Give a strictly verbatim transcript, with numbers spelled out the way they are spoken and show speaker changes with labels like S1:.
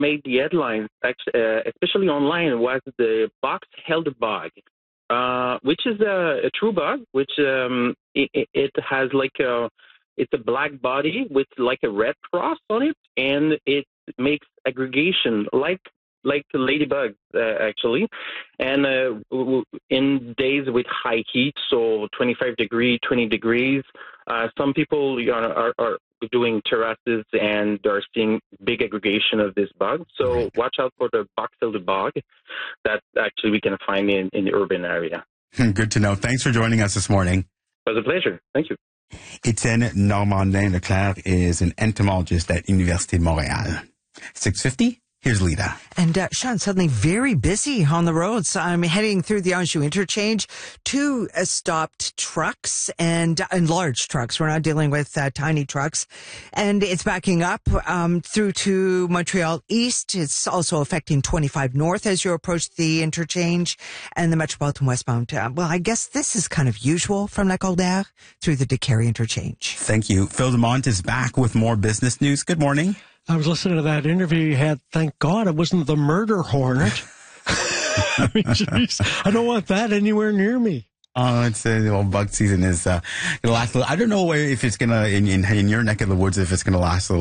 S1: made the headlines, act- uh, especially online, was the box-held bug, uh, which is a, a true bug, which um, it, it has like a, it's a black body with like a red cross on it, and it makes aggregation like like ladybugs, uh, actually. And uh, w- in days with high heat, so twenty-five degrees, twenty degrees, uh, some people you know, are, are doing terraces and are seeing big aggregation of this bug. So
S2: Right.
S1: watch out for the box-held bug that actually we can find in, in the urban area.
S2: Good to know. Thanks for joining us this morning.
S1: It was a pleasure. Thank you.
S2: Etienne Normandin Leclerc is an entomologist at Université de Montréal. six fifty, here's Lita.
S3: And uh, Sean, suddenly very busy on the roads. I'm heading through the Anjou interchange. Two uh, stopped trucks and, and large trucks. We're not dealing with uh, tiny trucks. And it's backing up um, through to Montreal East. It's also affecting twenty-five North as you approach the interchange and the Metropolitan westbound. Uh, well, I guess this is kind of usual from La Caldère through the Décarie interchange.
S2: Thank you. Phil Demont is back with more business news. Good morning.
S4: I was listening to that interview you had. Thank God it wasn't the murder hornet. I mean, geez, I don't want that anywhere near me.
S2: Oh, it's uh, well, bug season is uh, gonna last. I don't know if it's gonna in, in in your neck of the woods if it's gonna last a